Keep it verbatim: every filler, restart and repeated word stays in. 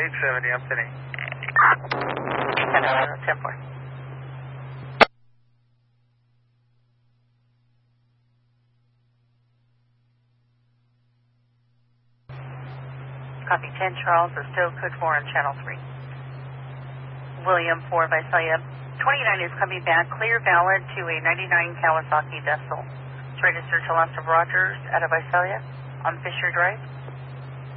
eight seventy, I'm sitting. ten four. Copy ten, Charles, or Stowe, Cookmore on Channel three. William for Visalia. twenty-nine is coming back, clear valid to a ninety-nine Kawasaki vessel. It's registered to Los Rogers out of Visalia on Fisher Drive.